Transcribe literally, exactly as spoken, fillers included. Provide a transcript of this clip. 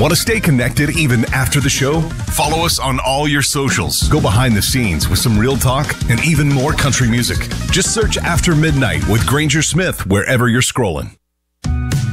Want to stay connected even after the show? Follow us on all your socials. Go behind the scenes with some real talk and even more country music. Just search After Midnight with Granger Smith wherever you're scrolling.